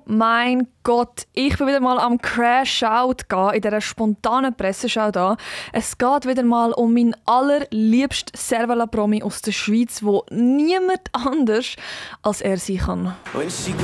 mein Gott, ich bin wieder mal am Crash-Out gehen in dieser spontanen Presseschau da. Es geht wieder mal um meinen allerliebsten Servala-Promi aus der Schweiz, wo niemand anders als er sein kann.